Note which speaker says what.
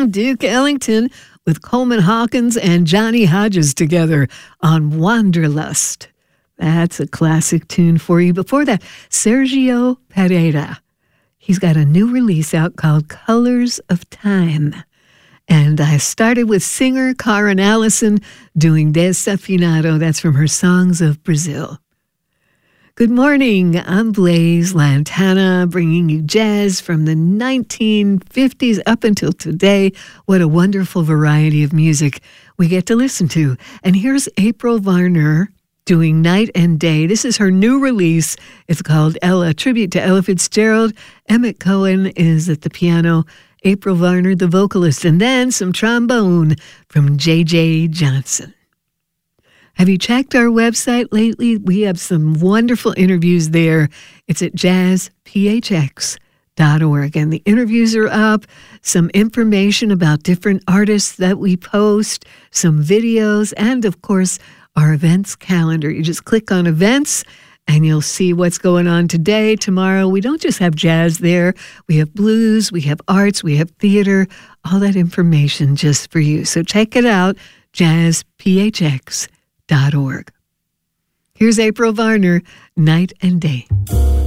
Speaker 1: Duke Ellington with Coleman Hawkins and Johnny Hodges together on Wanderlust. That's a classic tune for you. Before that, Sergio Pereira. He's got a new release out called Colors of Time. And I started with singer Karen Allison doing Desafinado. That's from her Songs of Brazil. Good morning. I'm Blaise Lantana, bringing you jazz from the 1950s up until today. What a wonderful variety of music we get to listen to. And here's April Varner doing Night and Day. This is her new release. It's called Ella, tribute to Ella Fitzgerald. Emmett Cohen is at the piano, April Varner, the vocalist, and then some trombone from J.J. Johnson. Have you checked our website lately? We have some wonderful interviews there. It's at jazzphx.org. And the interviews are up, some information about different artists that we post, some videos, and of course, our events calendar. You just click on events and you'll see what's going on today, tomorrow. We don't just have jazz there. We have blues, we have arts, we have theater, all that information just for you. So check it out, jazzphx.org. Here's April Varner, Night and Day.